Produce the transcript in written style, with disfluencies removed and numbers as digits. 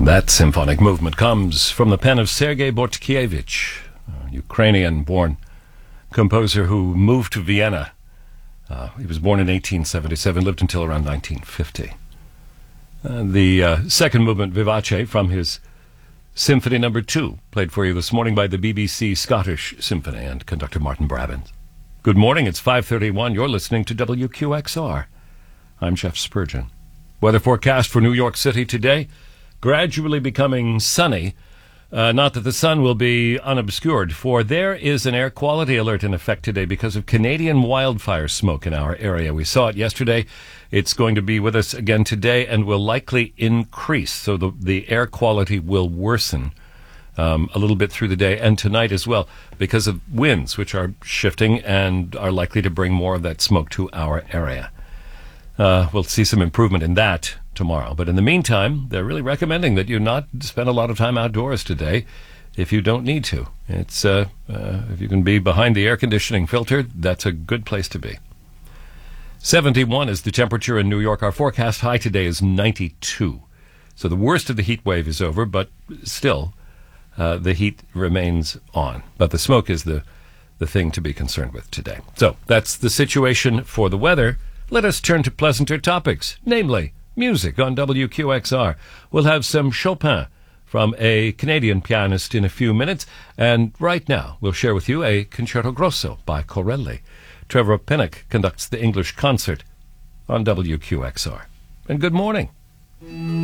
That symphonic movement comes from the pen of Sergei Bortkievich, a Ukrainian-born composer who moved to Vienna. He was born in 1877, lived until around 1950. The second movement, Vivace, from his Symphony No. 2, played for you this morning by the BBC Scottish Symphony and conductor Martin Brabant. Good morning, it's 5:31. You're listening to WQXR. I'm Jeff Spurgeon. Weather forecast for New York City today, gradually becoming sunny. Not that the sun will be unobscured, for there is an air quality alert in effect today because of Canadian wildfire smoke in our area. We saw it yesterday. It's going to be with us again today and will likely increase. So the air quality will worsen a little bit through the day and tonight as well because of winds, which are shifting and are likely to bring more of that smoke to our area. We'll see some improvement in that tomorrow. But in the meantime, they're really recommending that you not spend a lot of time outdoors today if you don't need to. It's if you can be behind the air conditioning filter, that's a good place to be. 71 is the temperature in New York. Our forecast high today is 92. So the worst of the heat wave is over, but still the heat remains on. But the smoke is the thing to be concerned with today. So that's the situation for the weather. Let us turn to pleasanter topics, namely music on WQXR. We'll have some Chopin from a Canadian pianist in a few minutes, and right now we'll share with you a Concerto Grosso by Corelli. Trevor Pinnock conducts the English concert on WQXR. And good morning.